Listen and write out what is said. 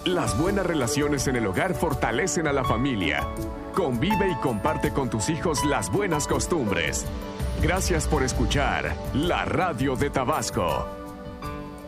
Las buenas relaciones en el hogar fortalecen a la familia. Convive y comparte con tus hijos las buenas costumbres. Gracias por escuchar la Radio de Tabasco.